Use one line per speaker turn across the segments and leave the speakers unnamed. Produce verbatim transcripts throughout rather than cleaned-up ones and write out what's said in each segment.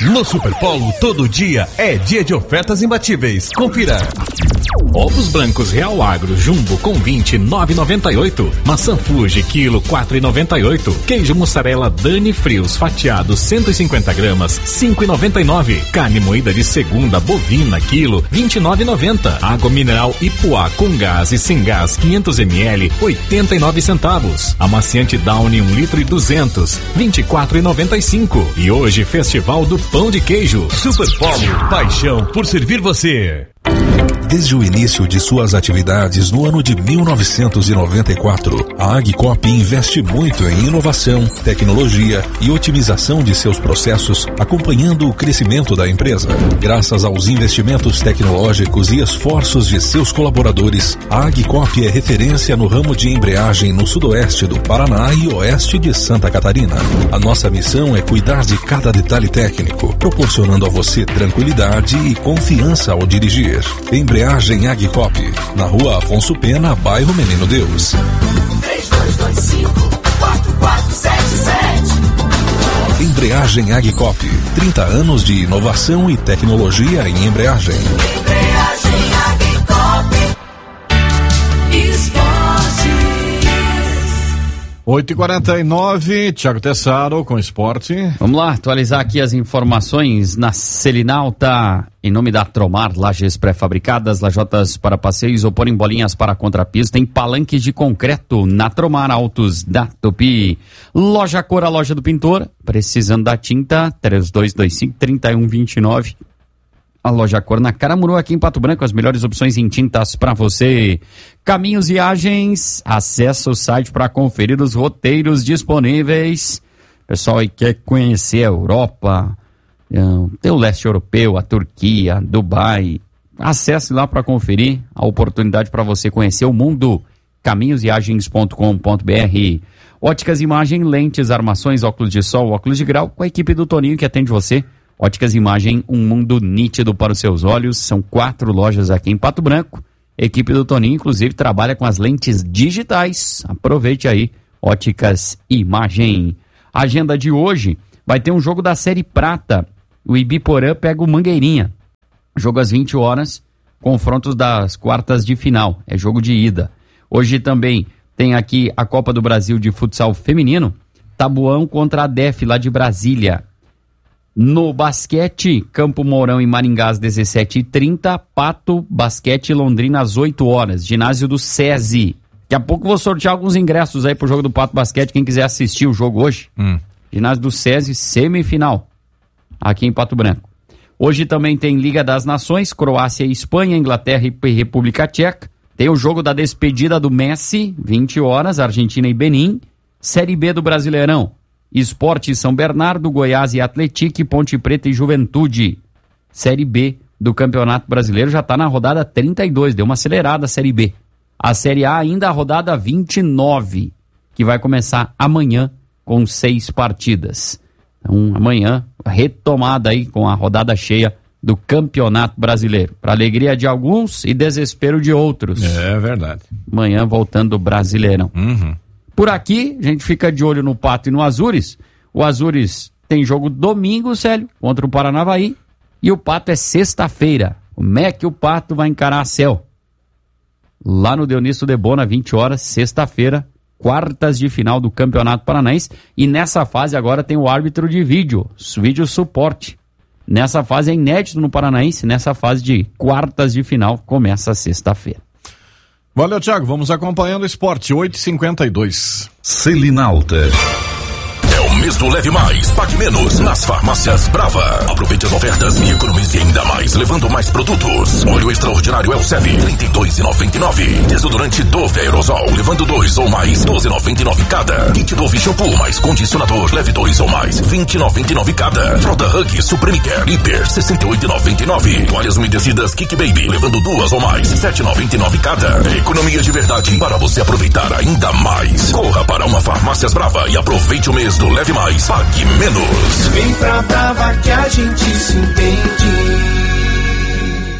No Superpolo, todo dia é dia de ofertas imbatíveis. Confira.
Ovos brancos Real Agro Jumbo com vinte, nove e noventa e oito. Maçã Fuji quilo quatro e noventa e oito. Queijo mussarela Dani Frios fatiado cento e cinquenta gramas, cinco e noventa e nove. Carne moída de segunda bovina quilo vinte e nove e noventa. Água mineral Ipuá com gás e sem gás quinhentos mililitros, oitenta e nove centavos. Amaciante Downy um litro e duzentos, vinte e quatro e noventa e cinco. E hoje Festival do Pão de Queijo.
Superpolo, paixão por servir você.
Desde o início de suas atividades no ano de mil novecentos e noventa e quatro, a Agcop investe muito em inovação, tecnologia e otimização de seus processos, acompanhando o crescimento da empresa. Graças aos investimentos tecnológicos e esforços de seus colaboradores, a Agcop é referência no ramo de embreagem no sudoeste do Paraná e oeste de Santa Catarina. A nossa missão é cuidar de cada detalhe técnico, proporcionando a você tranquilidade e confiança ao dirigir. Embreagem Agcop, na rua Afonso Pena, bairro Menino Deus.
três dois dois cinco, quatro quatro sete sete.
Embreagem Agcop, trinta anos de inovação e tecnologia em embreagem.
Embreagem Agcop. Esportes.
oito e quarenta e nove, Thiago Tessaro com esporte.
Vamos lá, atualizar aqui as informações na Selinalta, em nome da Tromar, lajes pré-fabricadas, lajotas para passeios ou porem bolinhas para contrapiso, tem palanques de concreto na Tromar, Autos da Tupi. Loja Cor, a loja do pintor, precisando da tinta, três dois dois cinco, três um dois nove. A Loja Cor na Caramuru, aqui em Pato Branco, as melhores opções em tintas para você. Caminhos Viagens, acesse o site para conferir os roteiros disponíveis. Pessoal aí quer conhecer a Europa, tem o leste europeu, a Turquia, Dubai. Acesse lá para conferir a oportunidade para você conhecer o mundo. caminhos viagens ponto com ponto b r. Óticas Imagem, lentes, armações, óculos de sol, óculos de grau, com a equipe do Toninho que atende você. Óticas Imagem, um mundo nítido para os seus olhos. São quatro lojas aqui em Pato Branco. A equipe do Toninho, inclusive, trabalha com as lentes digitais. Aproveite aí, Óticas Imagem. A agenda de hoje vai ter um jogo da Série Prata. O Ibiporã pega o Mangueirinha. Jogo às vinte horas, confrontos das quartas de final. É jogo de ida. Hoje também tem aqui a Copa do Brasil de Futsal Feminino. Tabuão contra a D E F lá de Brasília. No basquete, Campo Mourão e Maringá às dezessete e trinta, Pato, Basquete Londrina às oito horas, ginásio do SESI. Daqui a pouco vou sortear alguns ingressos aí pro jogo do Pato Basquete, quem quiser assistir o jogo hoje. Hum. Ginásio do SESI, semifinal, aqui em Pato Branco. Hoje também tem Liga das Nações, Croácia e Espanha, Inglaterra e República Tcheca. Tem o jogo da despedida do Messi, vinte horas, Argentina e Benin. Série B do Brasileirão. Esporte São Bernardo, Goiás e Atlético, Ponte Preta e Juventude. Série B do Campeonato Brasileiro já está na rodada trinta e dois, deu uma acelerada a Série B. A Série A ainda a rodada vinte e nove, que vai começar amanhã com seis partidas. Então amanhã, retomada aí com a rodada cheia do Campeonato Brasileiro. Para alegria de alguns e desespero de outros.
É verdade.
Amanhã voltando o Brasileirão.
Uhum.
Por aqui, a gente fica de olho no Pato e no Azures. O Azures tem jogo domingo, Célio, contra o Paranavaí. E o Pato é sexta-feira. Como é que o Pato vai encarar a Céu? Lá no Dionísio Debona, vinte horas, sexta-feira, quartas de final do Campeonato Paranaense. E nessa fase agora tem o árbitro de vídeo, vídeo suporte. Nessa fase é inédito no Paranaense, nessa fase de quartas de final, começa sexta-feira.
Valeu, Thiago. Vamos acompanhando o esporte. oito e cinquenta e dois.
Selinalta.
É o mês do Leve Mais, Pague Menos nas farmácias Brava. Aproveite as ofertas e economize ainda mais, levando mais produtos. Óleo extraordinário Elseve, trinta e dois reais e noventa e nove centavos. Desodorante Dove Aerosol, levando dois ou mais, doze reais e noventa e nove centavos cada. Kit Dove Shampoo mais condicionador, leve dois ou mais, vinte reais e noventa e nove centavos cada. Fralda Hug Supreme Care Hiper, sessenta e oito reais e noventa e nove centavos. Toalhas umedecidas Kick Baby, levando duas ou mais, sete reais e noventa e nove centavos cada. Economia de verdade para você aproveitar ainda mais. Corra para uma Farmácias Brava e aproveite o mês do Leve Mais, Pague Menos.
Vem pra Brava que a gente se entende.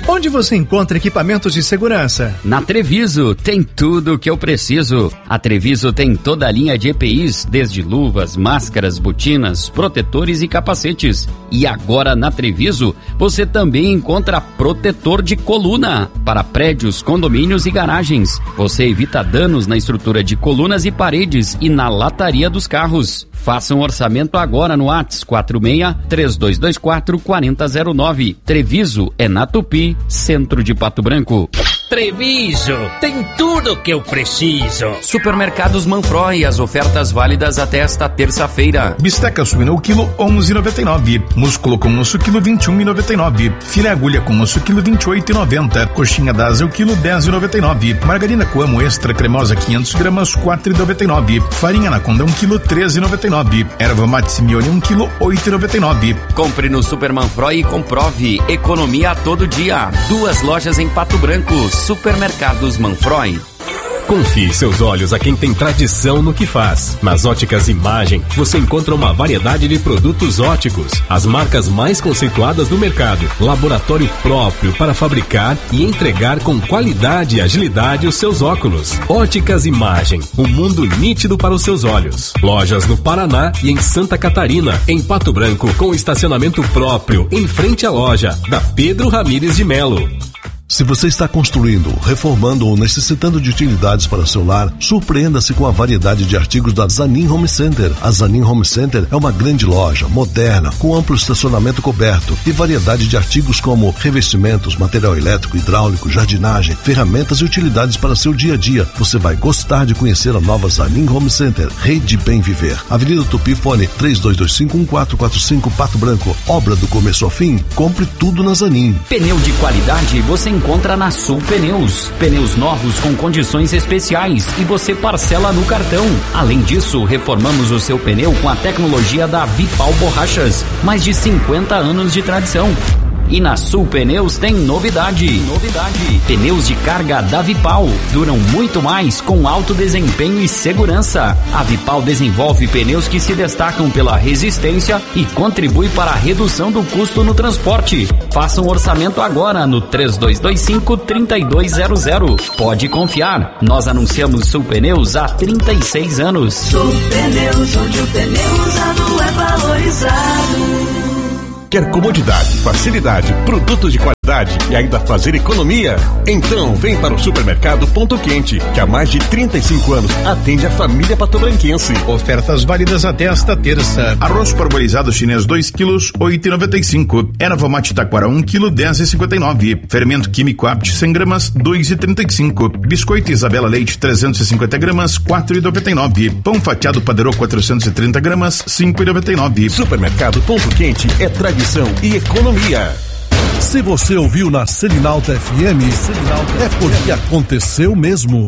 Onde você encontra equipamentos de segurança?
Na Treviso tem tudo o que eu preciso. A Treviso tem toda a linha de E P Is, desde luvas, máscaras, botinas, protetores e capacetes. E agora na Treviso você também encontra protetor de coluna para prédios, condomínios e garagens. Você evita danos na estrutura de colunas e paredes e na lataria dos carros. Faça um orçamento agora no WhatsApp quatro seis, três dois dois quatro, quatro zero zero nove. Treviso é na Tupi, centro de Pato Branco.
Treviso, tem tudo que eu preciso.
Supermercados Manfroy, as ofertas válidas até esta terça-feira.
Bisteca suína o quilo onze e noventa e nove. Músculo com osso quilo vinte e um e noventa e nove. Filé agulha com osso quilo vinte e oito e noventa. Coxinha da asa o quilo dez e noventa e nove. Margarina Coamo extra cremosa quinhentos gramas quatro e noventa e nove. Farinha Anaconda um quilo treze e noventa e nove. Erva mate Simeone um quilo oito e noventa e nove.
Compre no Super Manfroy e comprove economia a todo dia. Duas lojas em Pato Branco. Supermercados Manfroy.
Confie seus olhos a quem tem tradição no que faz. Nas Óticas Imagem, você encontra uma variedade de produtos óticos, as marcas mais conceituadas do mercado, laboratório próprio para fabricar e entregar com qualidade e agilidade os seus óculos. Óticas Imagem, um mundo nítido para os seus olhos. Lojas no Paraná e em Santa Catarina, em Pato Branco, com estacionamento próprio, em frente à loja, da Pedro Ramires de Melo.
Se você está construindo, reformando ou necessitando de utilidades para seu lar, surpreenda-se com a variedade de artigos da Zanin Home Center. A Zanin Home Center é uma grande loja, moderna, com amplo estacionamento coberto e variedade de artigos como revestimentos, material elétrico, hidráulico, jardinagem, ferramentas e utilidades para seu dia a dia. Você vai gostar de conhecer a nova Zanin Home Center, Rede Bem Viver. Avenida Tupi, fone três dois dois cinco, um quatro quatro cinco, Pato Branco. Obra do começo ao fim, compre tudo na Zanin.
Pneu de qualidade você encontra na Sul Pneus. Pneus novos com condições especiais e você parcela no cartão. Além disso, reformamos o seu pneu com a tecnologia da Vipal Borrachas. Mais de cinquenta anos de tradição. E na Sul Pneus tem novidade. Novidade. Pneus de carga da Vipal duram muito mais com alto desempenho e segurança. A Vipal desenvolve pneus que se destacam pela resistência e contribui para a redução do custo no transporte. Faça um orçamento agora no três dois dois cinco, três dois zero zero. Pode confiar, nós anunciamos Sul Pneus há trinta e seis anos.
Sul Pneus, onde o pneu usado é valorizado.
Quer comodidade, facilidade, produtos de qualidade e ainda fazer economia? Então vem para o Supermercado Ponto Quente, que há mais de trinta e cinco anos atende a família patobranquense.
Ofertas válidas até esta terça. Arroz parbolizado chinês dois quilos, oito e noventa e cinco. Erva mate taquara um quilo, dez e cinquenta e nove. Fermento químico Apt cem gramas, dois e trinta e cinco. Biscoito Isabela Leite trezentos e cinquenta gramas, quatro e noventa e nove. Pão fatiado Padeiro quatrocentos e trinta gramas, cinco e noventa e nove.
Supermercado Ponto Quente é tradição e economia.
Se você ouviu na Selinalta F M, é porque aconteceu mesmo.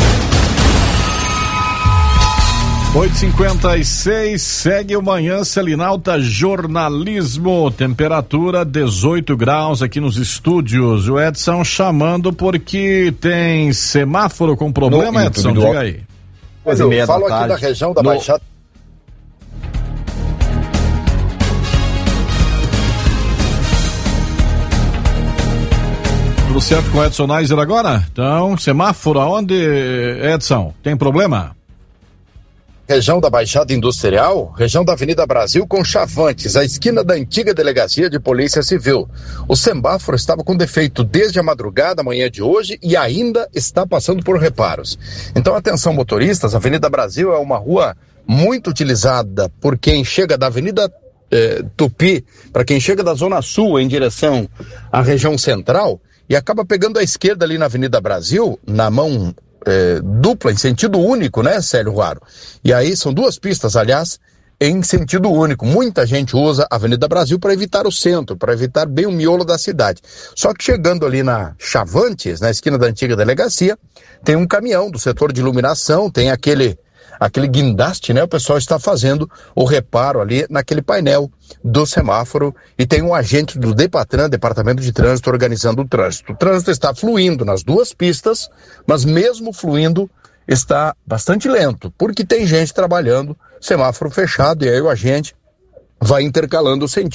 oito e cinquenta e seis, segue o Manhã Selinalta Jornalismo, temperatura dezoito graus aqui nos estúdios. O Edson chamando porque tem semáforo com problema, no, Edson, diga aí.
Pois eu falo aqui da região da no... Baixada.
Tudo certo com o Edson Neiser agora? Então, semáforo aonde, Edson? Tem problema?
Região da Baixada Industrial, região da Avenida Brasil com Chavantes, a esquina da antiga Delegacia de Polícia Civil. O semáforo estava com defeito desde a madrugada, manhã de hoje, e ainda está passando por reparos. Então, atenção motoristas, a Avenida Brasil é uma rua muito utilizada por quem chega da Avenida eh, Tupi, para quem chega da Zona Sul em direção à região central, e acaba pegando a esquerda ali na Avenida Brasil, na mão é, dupla, em sentido único, né, Célio Ruaro? E aí são duas pistas, aliás, em sentido único. Muita gente usa a Avenida Brasil para evitar o centro, para evitar bem o miolo da cidade. Só que chegando ali na Chavantes, na esquina da antiga delegacia, tem um caminhão do setor de iluminação, tem aquele... aquele guindaste, né? O pessoal está fazendo o reparo ali naquele painel do semáforo e tem um agente do Depatran, Departamento de Trânsito, organizando o trânsito. O trânsito está fluindo nas duas pistas, mas mesmo fluindo está bastante lento, porque tem gente trabalhando, semáforo fechado, e aí o agente vai intercalando o sentido.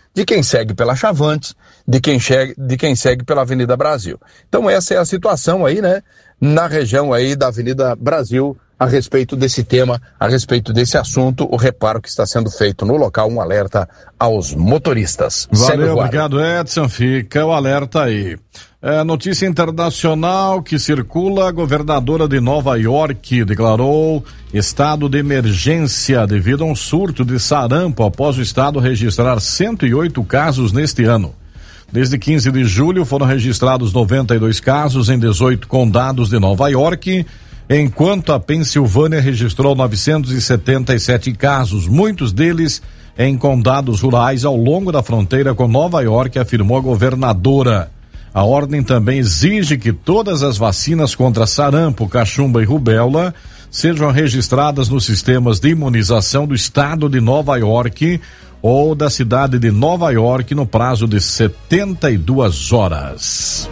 de quem segue pela Chavantes, de quem, chegue, de quem segue pela Avenida Brasil. Então essa é a situação aí, né, na região aí da Avenida Brasil, a respeito desse tema, a respeito desse assunto, o reparo que está sendo feito no local, um alerta aos motoristas.
Valeu, obrigado, Edson, fica o alerta aí. É, notícia internacional que circula, a governadora de Nova York declarou estado de emergência devido a um surto de sarampo após o estado registrar cento e oito casos neste ano. Desde quinze de julho foram registrados noventa e dois casos em dezoito condados de Nova York, enquanto a Pensilvânia registrou novecentos e setenta e sete casos, muitos deles em condados rurais ao longo da fronteira com Nova York, afirmou a governadora. A ordem também exige que todas as vacinas contra sarampo, cachumba e rubéola sejam registradas nos sistemas de imunização do estado de Nova York ou da cidade de Nova York no prazo de setenta e duas horas.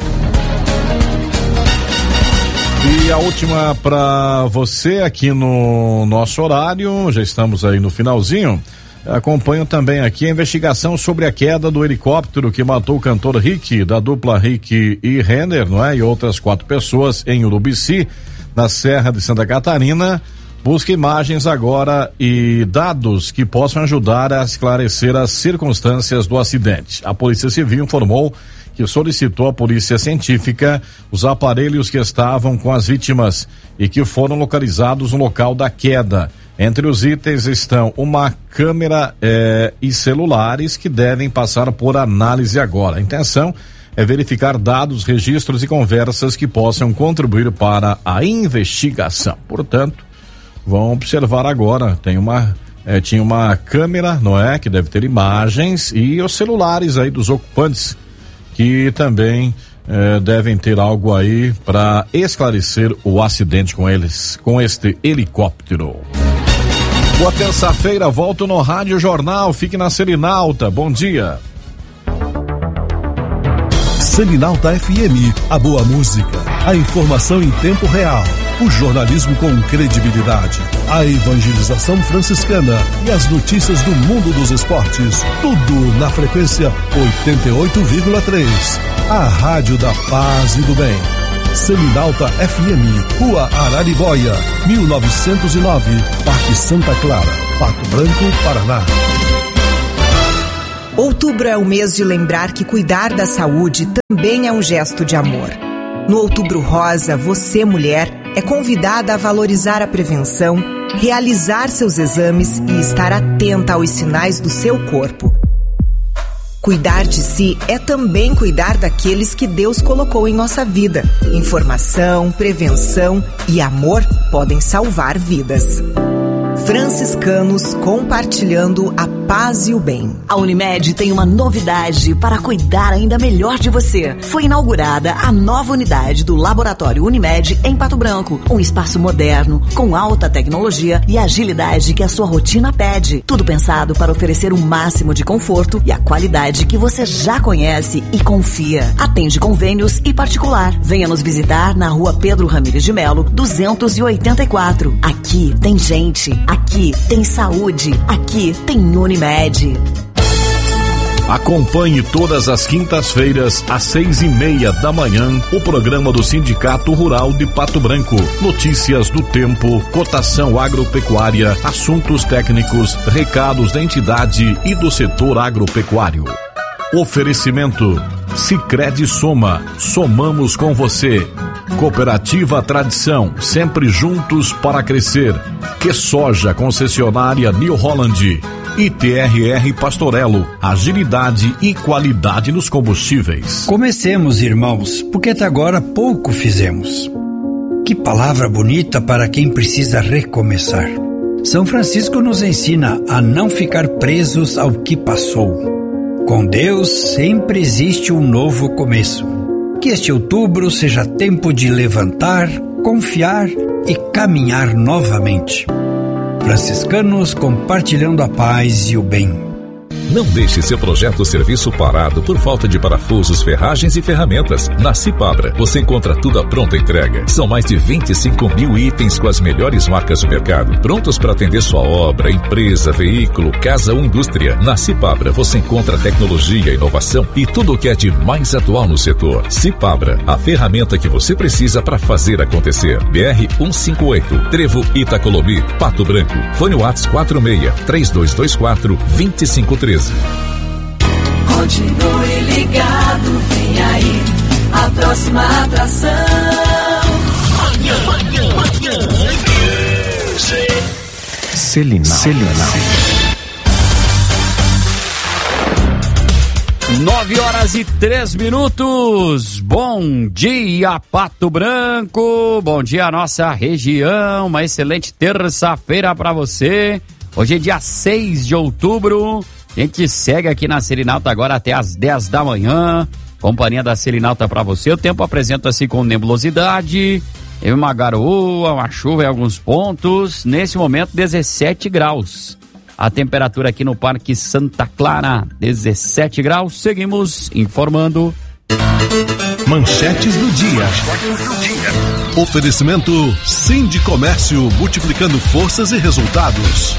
E a última para você aqui no nosso horário, já estamos aí no finalzinho. Acompanho também aqui a investigação sobre a queda do helicóptero que matou o cantor Rick, da dupla Rick e Renner, não é? E outras quatro pessoas em Urubici, na Serra de Santa Catarina. Busca imagens agora e dados que possam ajudar a esclarecer as circunstâncias do acidente. A Polícia Civil informou que solicitou à Polícia Científica os aparelhos que estavam com as vítimas e que foram localizados no local da queda. Entre os itens estão uma câmera eh, e celulares que devem passar por análise agora. A intenção é verificar dados, registros e conversas que possam contribuir para a investigação. Portanto, vão observar agora, tem uma eh, tinha uma câmera, não é? Que deve ter imagens e os celulares aí dos ocupantes que também eh, devem ter algo aí para esclarecer o acidente com eles, com este helicóptero. Boa terça-feira, volto no Rádio Jornal, fique na Selinalta, bom dia.
Selinalta F M, a boa música, a informação em tempo real, o jornalismo com credibilidade, a evangelização franciscana e as notícias do mundo dos esportes, tudo na frequência oitenta e oito vírgula três, a rádio da paz e do bem. Selinalta F M, Rua Araribóia, mil novecentos e nove, Parque Santa Clara, Pato Branco, Paraná.
Outubro é o mês de lembrar que cuidar da saúde também é um gesto de amor. No Outubro Rosa, você, mulher, é convidada a valorizar a prevenção, realizar seus exames e estar atenta aos sinais do seu corpo. Cuidar de si é também cuidar daqueles que Deus colocou em nossa vida. Informação, prevenção e amor podem salvar vidas. Franciscanos compartilhando a paz e o bem.
A Unimed tem uma novidade para cuidar ainda melhor de você. Foi inaugurada a nova unidade do Laboratório Unimed em Pato Branco. Um espaço moderno, com alta tecnologia e agilidade que a sua rotina pede. Tudo pensado para oferecer o máximo de conforto e a qualidade que você já conhece e confia. Atende convênios e particular. Venha nos visitar na Rua Pedro Ramires de Melo, duzentos e oitenta e quatro. Aqui tem gente. Aqui tem saúde, aqui tem Unimed.
Acompanhe todas as quintas-feiras, às seis e meia da manhã, o programa do Sindicato Rural de Pato Branco. Notícias do tempo, cotação agropecuária, assuntos técnicos, recados da entidade e do setor agropecuário. Oferecimento Sicredi Soma, somamos com você. Cooperativa Tradição, sempre juntos para crescer. Que Soja, concessionária New Holland. I T R R Pastorello, agilidade e qualidade nos combustíveis.
Comecemos, irmãos, porque até agora pouco fizemos. Que palavra bonita para quem precisa recomeçar. São Francisco nos ensina a não ficar presos ao que passou. Com Deus sempre existe um novo começo. Que este outubro seja tempo de levantar, confiar e caminhar novamente. Franciscanos compartilhando a paz e o bem.
Não deixe seu projeto ou serviço parado por falta de parafusos, ferragens e ferramentas. Na Cipabra, você encontra tudo à pronta entrega. São mais de vinte e cinco mil itens com as melhores marcas do mercado, prontos para atender sua obra, empresa, veículo, casa ou indústria. Na Cipabra, você encontra tecnologia, inovação e tudo o que é de mais atual no setor. Cipabra, a ferramenta que você precisa para fazer acontecer. B R cento e cinquenta e oito, Trevo Itacolomi, Pato Branco. Fone WhatsApp quatro seis, três dois dois quatro, dois cinco um três.
Continue ligado, vem aí a próxima atração. Manhã, manhã, manhã.
Selinal. Selinal.
Nove horas e três minutos. Bom dia, Pato Branco. Bom dia, nossa região. Uma excelente terça-feira para você. Hoje é dia seis de outubro. A gente segue aqui na Selinalta agora até às dez da manhã. Companhia da Selinalta para você. O tempo apresenta-se com nebulosidade, uma garoa, uma chuva em alguns pontos. Nesse momento, dezessete graus. A temperatura aqui no Parque Santa Clara, dezessete graus. Seguimos informando.
Manchetes do dia. Oferecimento Sindicomércio, multiplicando forças e resultados.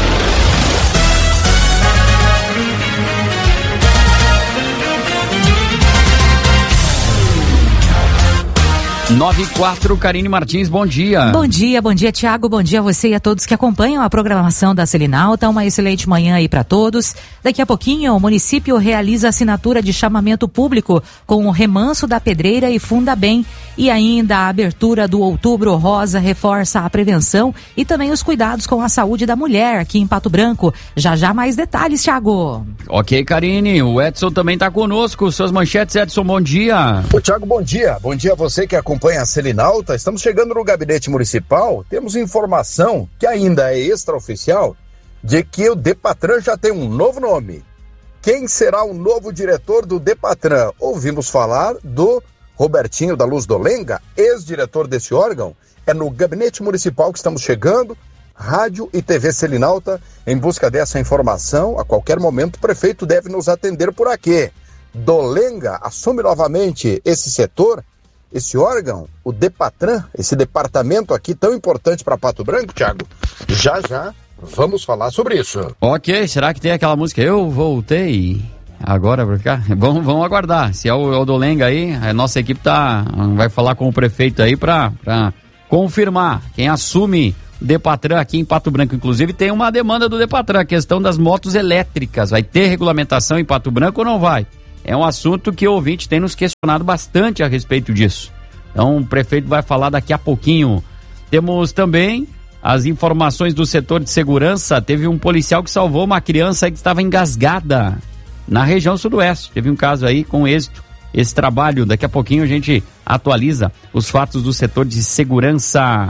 nove e quatro, Karine Martins, bom dia.
Bom dia, bom dia, Tiago, bom dia a você e a todos que acompanham a programação da Selinalta. Uma excelente manhã aí para todos. Daqui a pouquinho, o município realiza assinatura de chamamento público com o Remanso da Pedreira e Funda Bem. E ainda a abertura do Outubro Rosa reforça a prevenção e também os cuidados com a saúde da mulher aqui em Pato Branco. Já já mais detalhes, Tiago.
Ok, Karine, o Edson também está conosco. Suas manchetes, Edson, bom dia.
Ô, Tiago, bom dia. Bom dia a você que acompanha Acompanha a Selinalta. Estamos chegando no gabinete municipal. Temos informação que ainda é extraoficial de que o Depatran já tem um novo nome. Quem será o novo diretor do Depatran? Ouvimos falar do Robertinho da Luz Dolenga, ex-diretor desse órgão. É no gabinete municipal que estamos chegando. Rádio e T V Selinalta em busca dessa informação. A qualquer momento o prefeito deve nos atender por aqui. Dolenga assume novamente esse setor, esse órgão, o Depatran, esse departamento aqui tão importante para Pato Branco, Thiago. Já, já, vamos falar sobre isso.
Ok, será que tem aquela música Eu Voltei agora pra cá? Vamos, vamos aguardar. Se é o, é o Dolenga aí, a nossa equipe tá, vai falar com o prefeito aí para confirmar quem assume Depatran aqui em Pato Branco. Inclusive tem uma demanda do Depatran, a questão das motos elétricas. Vai ter regulamentação em Pato Branco ou não vai? É um assunto que o ouvinte tem nos questionado bastante a respeito disso. Então o prefeito vai falar daqui a pouquinho. Temos também as informações do setor de segurança. Teve um policial que salvou uma criança que estava engasgada na região sudoeste. Teve um caso aí com êxito. Esse trabalho, daqui a pouquinho a gente atualiza os fatos do setor de segurança.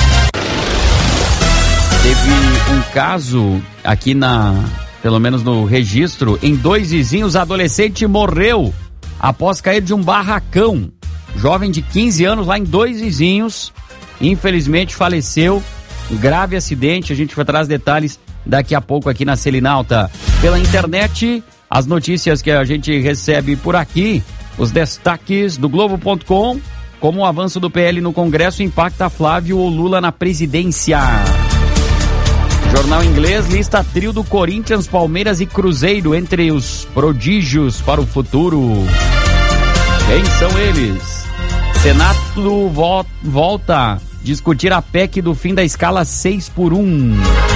Teve um caso aqui na... pelo menos no registro, em Dois Vizinhos, adolescente morreu após cair de um barracão. Jovem de quinze anos lá em Dois Vizinhos, infelizmente faleceu. Grave acidente, a gente vai trazer detalhes daqui a pouco aqui na Selinalta. Pela internet, as notícias que a gente recebe por aqui, os destaques do Globo ponto com, como o avanço do P L no Congresso impacta Flávio ou Lula na presidência. Jornal inglês lista trio do Corinthians, Palmeiras e Cruzeiro entre os prodígios para o futuro. Quem são eles? Senado vo- volta a discutir a P E C do fim da escala seis por um.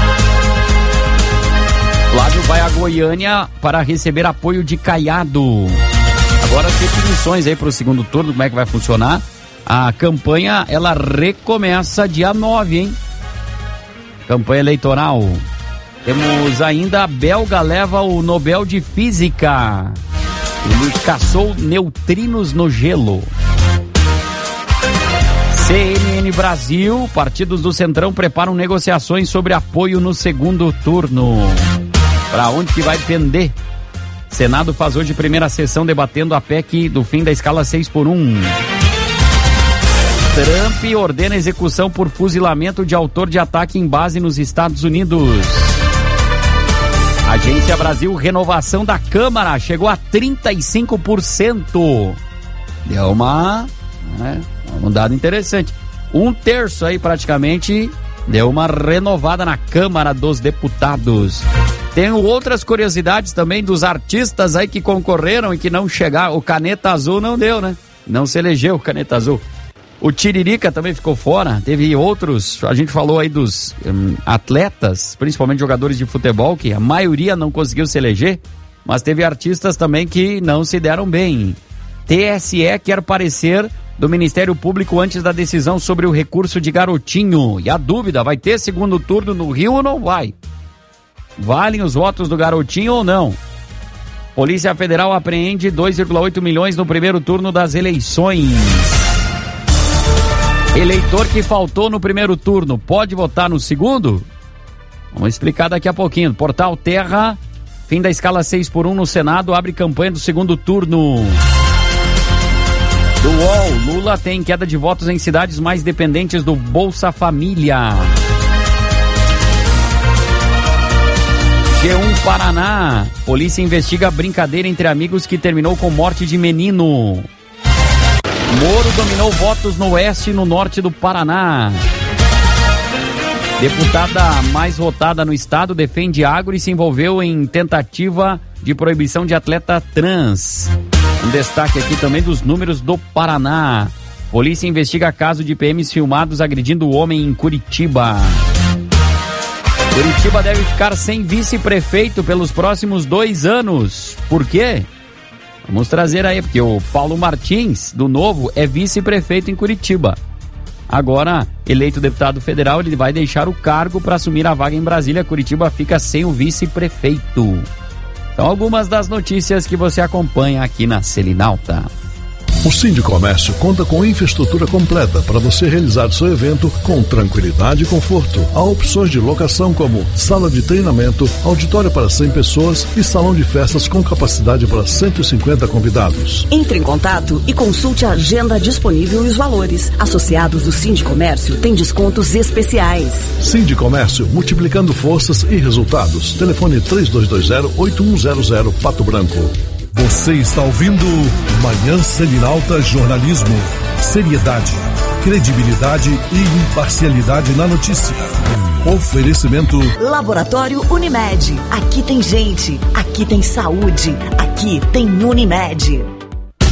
Flávio vai a Goiânia para receber apoio de Caiado. Agora as definições aí para o segundo turno, como é que vai funcionar? A campanha, ela recomeça dia nove, hein? Campanha eleitoral. Temos ainda a belga leva o Nobel de Física. Ele caçou neutrinos no gelo. C N N Brasil, partidos do Centrão preparam negociações sobre apoio no segundo turno. Para onde que vai pender? Senado faz hoje primeira sessão debatendo a P E C do fim da escala seis por um. Trump ordena execução por fuzilamento de autor de ataque em base nos Estados Unidos. Agência Brasil, renovação da Câmara chegou a trinta e cinco por cento. Deu uma, né, um dado interessante. Um terço aí praticamente deu uma renovada na Câmara dos Deputados. Tenho outras curiosidades também dos artistas aí que concorreram e que não chegaram. O Caneta Azul não deu, né? Não se elegeu o Caneta Azul. O Tiririca também ficou fora. Teve outros, a gente falou aí dos hum, atletas, principalmente jogadores de futebol, que a maioria não conseguiu se eleger, mas teve artistas também que não se deram bem. T S E quer parecer do Ministério Público antes da decisão sobre o recurso de Garotinho. E a dúvida, vai ter segundo turno no Rio ou não vai? Valem os votos do Garotinho ou não? Polícia Federal apreende dois vírgula oito milhões no primeiro turno das eleições. Eleitor que faltou no primeiro turno, pode votar no segundo? Vamos explicar daqui a pouquinho. Portal Terra, fim da escala seis por um no Senado, abre campanha do segundo turno. Do U O L, Lula tem queda de votos em cidades mais dependentes do Bolsa Família. G um Paraná, polícia investiga a brincadeira entre amigos que terminou com morte de menino. Moro dominou votos no oeste e no norte do Paraná. Deputada mais votada no estado defende agro e se envolveu em tentativa de proibição de atleta trans. Um destaque aqui também dos números do Paraná. Polícia investiga caso de P Ms filmados agredindo o homem em Curitiba. Curitiba deve ficar sem vice-prefeito pelos próximos dois anos. Por quê? Vamos trazer aí, porque o Paulo Martins, do Novo, é vice-prefeito em Curitiba. Agora, eleito deputado federal, ele vai deixar o cargo para assumir a vaga em Brasília. Curitiba fica sem o vice-prefeito. Então, algumas das notícias que você acompanha aqui na Selinalta.
O Sindicomércio conta com infraestrutura completa para você realizar seu evento com tranquilidade e conforto. Há opções de locação como sala de treinamento, auditório para cem pessoas e salão de festas com capacidade para cento e cinquenta convidados.
Entre em contato e consulte a agenda disponível e os valores. Associados do Sindicomércio têm descontos especiais.
Sindicomércio, multiplicando forças e resultados. Telefone três dois dois zero, oito um zero zero, Pato Branco.
Você está ouvindo Manhã Selinalta Jornalismo. Seriedade, credibilidade e imparcialidade na notícia. Oferecimento
Laboratório Unimed. Aqui tem gente, aqui tem saúde, aqui tem Unimed.